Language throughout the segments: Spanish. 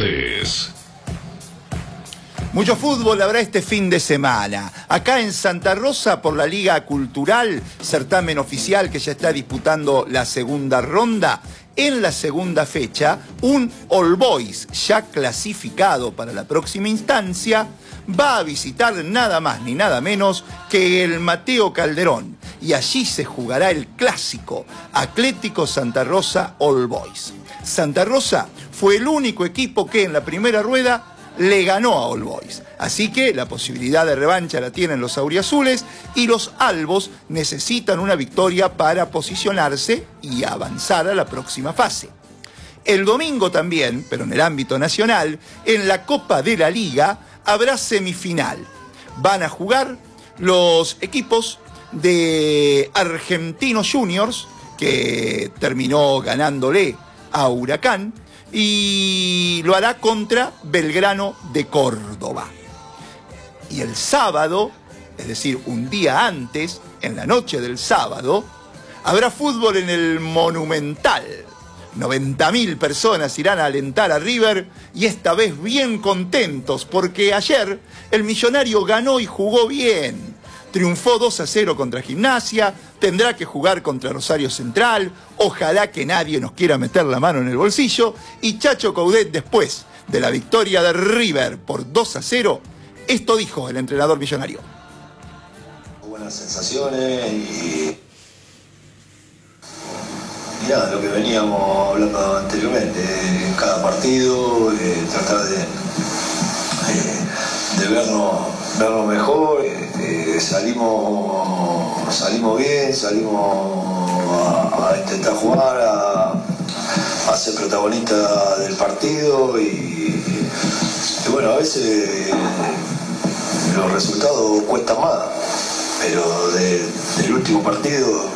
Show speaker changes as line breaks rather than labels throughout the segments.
Deportes.
Mucho fútbol habrá este fin de semana. Acá en Santa Rosa, por la Liga Cultural, certamen oficial que ya está disputando la segunda ronda. En la segunda fecha, un All Boys ya clasificado para la próxima instancia va a visitar nada más ni nada menos que el Mateo Calderón. Y allí se jugará el clásico Atlético Santa Rosa All Boys. Santa Rosa fue el único equipo que en la primera rueda le ganó a All Boys. Así que la posibilidad de revancha la tienen los auriazules y los albos necesitan una victoria para posicionarse y avanzar a la próxima fase. El domingo también, pero en el ámbito nacional, en la Copa de la Liga habrá semifinal. Van a jugar los equipos de Argentinos Juniors, que terminó ganándole a Huracán, y lo hará contra Belgrano de Córdoba. Y el sábado, es decir, un día antes, en la noche del sábado, habrá fútbol en el Monumental. 90.000 personas irán a alentar a River y esta vez bien contentos porque ayer el Millonario ganó y jugó bien. Triunfó 2-0 contra Gimnasia, tendrá que jugar contra Rosario Central, ojalá que nadie nos quiera meter la mano en el bolsillo, y Chacho Coudet, después de la victoria de River por 2-0, esto dijo el entrenador millonario.
Buenas sensaciones y nada, lo que veníamos hablando anteriormente, en cada partido, tratar de vernos mejor. Salimos bien, salimos a intentar jugar, a ser protagonista del partido y bueno, a veces los resultados cuestan más, pero del último partido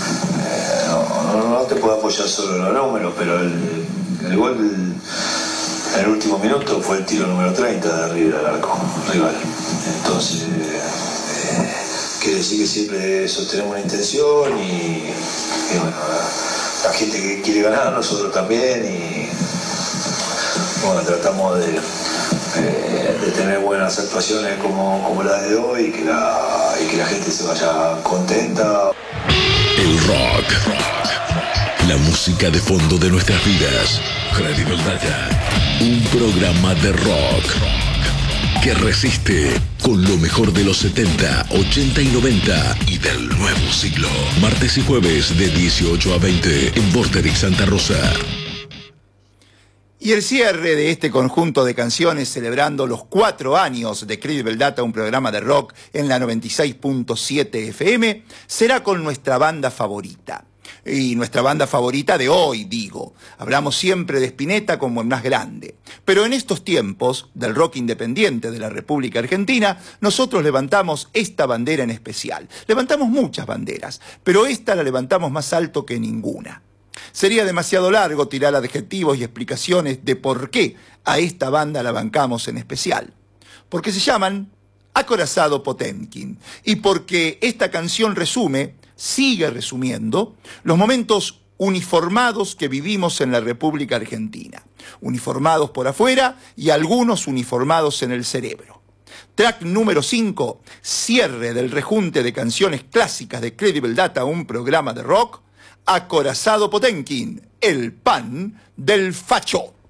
no te puedo apoyar solo en los números, pero el gol en el último minuto fue el tiro número 30 de River al arco rival. Entonces quiere decir que siempre sostenemos una intención y bueno, la gente que quiere ganar, nosotros también, y bueno, tratamos de tener buenas actuaciones como la de hoy y que la gente se vaya contenta.
El rock, la música de fondo de nuestras vidas. Credible Data, un programa de rock que resiste con lo mejor de los 70, 80 y 90 y del nuevo siglo. Martes y jueves de 18 a 20 en Vorterix Santa Rosa.
Y el cierre de este conjunto de canciones celebrando los 4 años de Credible Data, un programa de rock en la 96.7 FM, será con nuestra banda favorita. Y nuestra banda favorita de hoy, digo. Hablamos siempre de Spinetta como el más grande. Pero en estos tiempos del rock independiente de la República Argentina, nosotros levantamos esta bandera en especial. Levantamos muchas banderas, pero esta la levantamos más alto que ninguna. Sería demasiado largo tirar adjetivos y explicaciones de por qué a esta banda la bancamos en especial. Porque se llaman Acorazado Potemkin. Y porque esta canción sigue resumiendo los momentos uniformados que vivimos en la República Argentina. Uniformados por afuera y algunos uniformados en el cerebro. Track número 5, cierre del rejunte de canciones clásicas de Credible Data, un programa de rock. Acorazado Potemkin, el pan del facho.